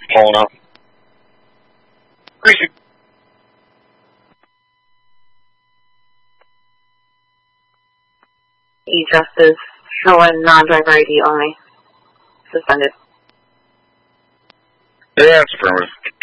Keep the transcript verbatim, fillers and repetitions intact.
pulling up. Greasy. E-Justice, showing non-driver I D only. Suspended. Yeah, it's affirmative.